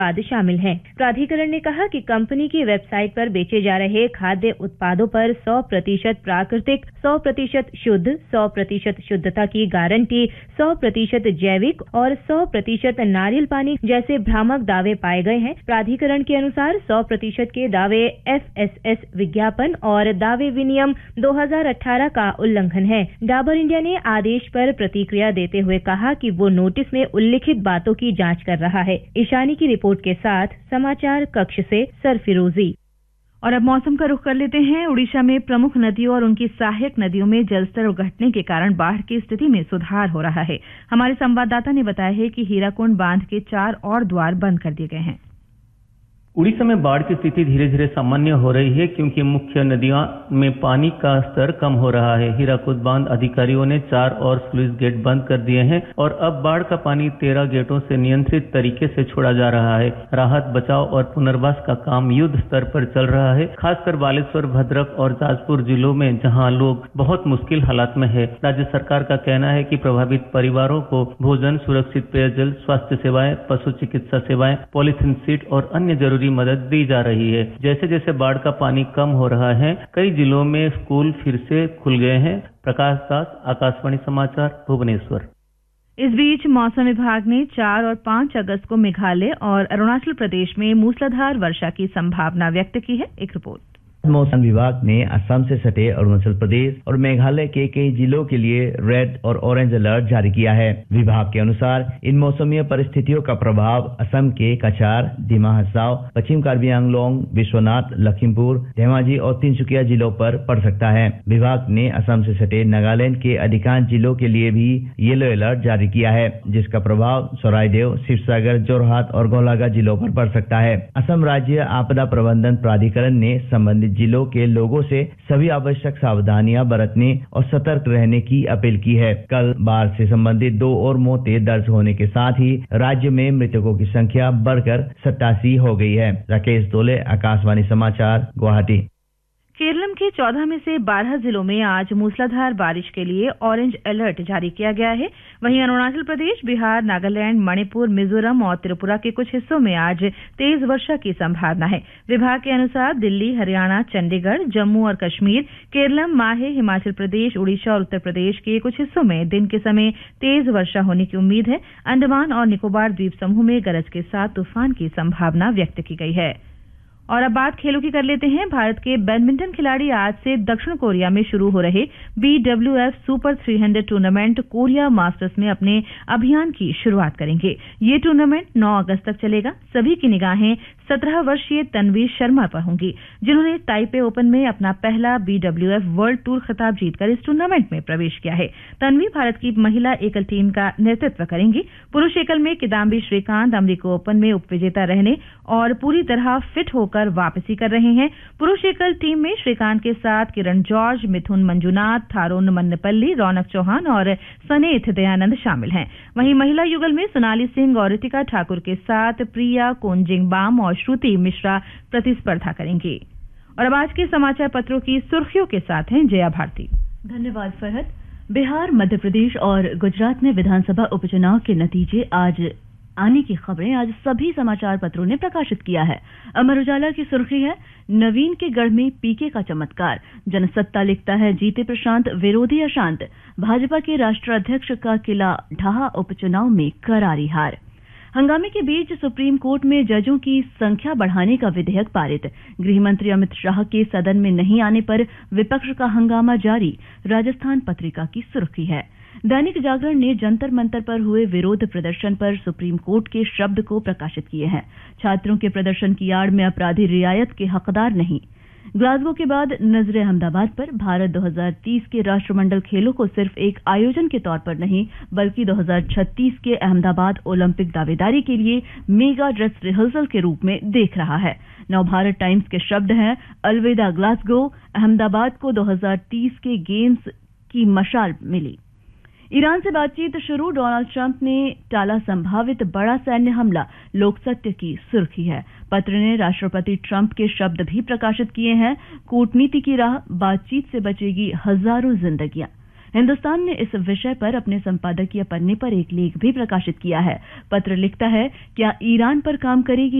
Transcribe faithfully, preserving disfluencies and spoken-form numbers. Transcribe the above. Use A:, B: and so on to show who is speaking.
A: शामिल हैं। प्राधिकरण ने कहा कि कंपनी की वेबसाइट पर बेचे जा रहे खाद्य उत्पादों पर सौ प्रतिशत प्राकृतिक, सौ प्रतिशत शुद्ध, सौ प्रतिशत शुद्धता की गारंटी, सौ प्रतिशत जैविक और सौ प्रतिशत नारियल पानी जैसे भ्रामक दावे पाए गए हैं। प्राधिकरण के अनुसार सौ प्रतिशत के दावे एफ एस एस विज्ञापन और दावे विनियम दो हज़ार अठारह का उल्लंघन है। डाबर इंडिया ने आदेश पर प्रतिक्रिया देते हुए कहा कि वो नोटिस में उल्लिखित बातों की जांच कर रहा है। ईशानी की रिपोर्ट के साथ समाचार कक्ष से सरफिरोजी।
B: और अब मौसम का रुख कर लेते हैं। उड़ीसा में प्रमुख नदियों और उनकी सहायक नदियों में जलस्तर घटने के कारण बाढ़ की स्थिति में सुधार हो रहा है। हमारे संवाददाता ने बताया है कि हीराकुंड बांध के चार और द्वार बंद कर दिए गए हैं।
C: उड़ीसा में बाढ़ की स्थिति धीरे धीरे सामान्य हो रही है क्योंकि मुख्य नदियों में पानी का स्तर कम हो रहा है। हीराकुद बांध अधिकारियों ने चार और स्लुइस गेट बंद कर दिए हैं और अब बाढ़ का पानी तेरह गेटों से नियंत्रित तरीके से छोड़ा जा रहा है। राहत, बचाव और पुनर्वास का काम युद्ध स्तर पर चल रहा है, खासकर बालेश्वर, भद्रक और जाजपुर जिलों में जहाँ लोग बहुत मुश्किल हालात में है। राज्य सरकार का कहना है कि प्रभावित परिवारों को भोजन, सुरक्षित पेयजल, स्वास्थ्य सेवाएं, पशु चिकित्सा सेवाएं, पॉलीथीन सीट और अन्य जरूरी मदद दी जा रही है। जैसे जैसे बाढ़ का पानी कम हो रहा है, कई जिलों में स्कूल फिर से खुल गए हैं। प्रकाश दास, आकाशवाणी समाचार, भुवनेश्वर।
B: इस बीच मौसम विभाग ने चार और पांच अगस्त को मेघालय और अरुणाचल प्रदेश में मूसलाधार वर्षा की संभावना व्यक्त की है। एक रिपोर्ट।
D: मौसम विभाग ने असम से सटे अरुणाचल प्रदेश और मेघालय के कई जिलों के लिए रेड और ऑरेंज अलर्ट जारी किया है। विभाग के अनुसार इन मौसमीय परिस्थितियों का प्रभाव असम के कछार, दिमा हसाओ, पश्चिम कार्बी आंगलोंग, विश्वनाथ, लखीमपुर, धेमाजी और तिनसुकिया जिलों पर पड़ सकता है। विभाग ने असम से सटे नागालैंड के अधिकांश जिलों के लिए भी येलो अलर्ट जारी किया है, जिसका प्रभाव सरायदेव, शिवसागर, जोरहाट और गौलागा जिलों पर पड़ सकता है। असम राज्य आपदा प्रबंधन प्राधिकरण ने संबंधित जिलों के लोगों से सभी आवश्यक सावधानियां बरतने और सतर्क रहने की अपील की है। कल बाढ़ से संबंधित दो और मौतें दर्ज होने के साथ ही राज्य में मृतकों की संख्या बढ़कर सत्तासी हो गई है। राकेश दोले, आकाशवाणी समाचार, गुवाहाटी।
B: केरलम के चौदह में से बारह जिलों में आज मूसलाधार बारिश के लिए ऑरेंज अलर्ट जारी किया गया है। वहीं अरुणाचल प्रदेश, बिहार, नागालैंड, मणिपुर, मिजोरम और त्रिपुरा के कुछ हिस्सों में आज तेज वर्षा की संभावना है। विभाग के अनुसार दिल्ली, हरियाणा, चंडीगढ़, जम्मू और कश्मीर, केरलम, माहे, हिमाचल प्रदेश, उड़ीसा और उत्तर प्रदेश के कुछ हिस्सों में दिन के समय तेज वर्षा होने की उम्मीद है। अंडमान और निकोबार द्वीप समूह में गरज के साथ तूफान की संभावना व्यक्त की गई है। और अब बात खेलों की कर लेते हैं। भारत के बैडमिंटन खिलाड़ी आज से दक्षिण कोरिया में शुरू हो रहे बी डब्ल्यू एफ सुपर तीन सौ टूर्नामेंट कोरिया मास्टर्स में अपने अभियान की शुरुआत करेंगे। ये टूर्नामेंट नौ अगस्त तक चलेगा। सभी की निगाहें सत्रह वर्षीय तन्वी शर्मा पर होंगी, जिन्होंने ताइपे ओपन में अपना पहला B W F world tour खिताब जीतकर इस टूर्नामेंट में प्रवेश किया है। तन्वी भारत की महिला एकल टीम का नेतृत्व करेंगी। पुरुष एकल में किदाम्बी श्रीकांत अमेरिकी ओपन में उपविजेता रहने और पूरी तरह फिट होकर वापसी कर रहे हैं। पुरुष एकल टीम में श्रीकांत के साथ किरण जॉर्ज, मिथुन मंजुनाथ, थारोन मन्नपल्ली, रौनक चौहान और सनेथ दयानंद शामिल हैं। वहीं महिला युगल में सोनाली सिंह और रितिका ठाकुर के साथ प्रिया कोंजिंग बाम और श्रुति मिश्रा प्रतिस्पर्धा करेंगी। और अब आज के समाचार पत्रों की सुर्खियों के साथ हैं जया भारती।
E: धन्यवाद फरहत। बिहार, मध्य प्रदेश और गुजरात में विधानसभा उपचुनाव के नतीजे आज आने की खबरें आज सभी समाचार पत्रों ने प्रकाशित किया है। अमर उजाला की सुर्खी है, नवीन के गढ़ में पीके का चमत्कार। जनसत्ता लिखता है, जीते प्रशांत, विरोधी अशांत। भाजपा के राष्ट्राध्यक्ष का किला ढहा, उपचुनाव में करारी हार। हंगामे के बीच सुप्रीम कोर्ट में जजों की संख्या बढ़ाने का विधेयक पारित। गृहमंत्री अमित शाह के सदन में नहीं आने पर विपक्ष का हंगामा जारी। राजस्थान पत्रिका की सुर्खी है। दैनिक जागरण ने जंतर मंतर पर हुए विरोध प्रदर्शन पर सुप्रीम कोर्ट के शब्द को प्रकाशित किए हैं। छात्रों के प्रदर्शन की आड़ में अपराधी रियायत के हकदार नहीं। ग्लासगो के बाद नजरे अहमदाबाद पर। भारत दो हज़ार तीस के राष्ट्रमंडल खेलों को सिर्फ एक आयोजन के तौर पर नहीं, बल्कि दो हज़ार छत्तीस के अहमदाबाद ओलंपिक दावेदारी के लिए मेगा ड्रेस रिहर्सल के रूप में देख रहा है। नवभारत टाइम्स के शब्द हैं, अलविदा ग्लासगो, अहमदाबाद को दो हज़ार तीस के गेम्स की मशाल मिली। ईरान से बातचीत शुरू। डोनाल्ड ट्रंप ने टाला संभावित बड़ा सैन्य हमला। लोक सत्य की सुर्खी है। पत्र ने राष्ट्रपति ट्रंप के शब्द भी प्रकाशित किए हैं, कूटनीति की राह, बातचीत से बचेगी हजारों जिंदगियां। हिंदुस्तान ने इस विषय पर अपने संपादकीय पन्ने पर एक लेख भी प्रकाशित किया है। पत्र लिखता है, क्या ईरान पर काम करेगी